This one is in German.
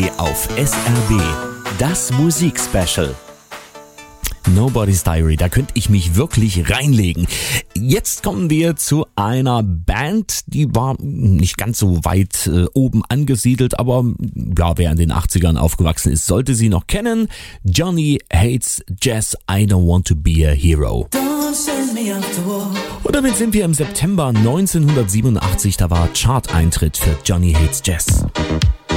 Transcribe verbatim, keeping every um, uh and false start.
Diary auf S R B. Das Musikspecial. Nobody's Diary, da könnte ich mich wirklich reinlegen. Jetzt kommen wir zu einer Band, die war nicht ganz so weit äh, oben angesiedelt, aber ja, wer in den achtzigern aufgewachsen ist, sollte sie noch kennen. Johnny Hates Jazz, I Don't Want to Be a Hero. Und damit sind wir im September neunzehnhundertsiebenundachtzig, da war Chart-Eintritt für Johnny Hates Jazz.